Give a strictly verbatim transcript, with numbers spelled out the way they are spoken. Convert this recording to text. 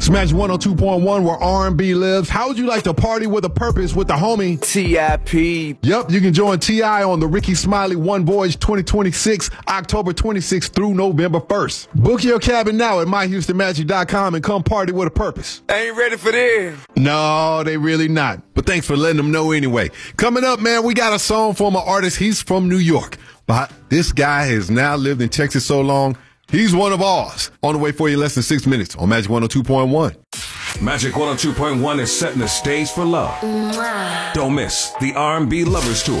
It's Magic one oh two point one where R and B lives. How would you like to party with a purpose with the homie T I P? Yep, you can join T I on the Ricky Smiley One Voyage twenty twenty-six, October twenty-sixth through November first. Book your cabin now at my houston magic dot com and come party with a purpose. I ain't ready for this. No, they really not. But thanks for letting them know anyway. Coming up, man, we got a song from an artist. He's from New York. But this guy has now lived in Texas so long, he's one of ours. On the way for you in less than six minutes on Magic one oh two point one. Magic one oh two point one is setting the stage for love. Mwah. Don't miss the R and B Lovers Tour.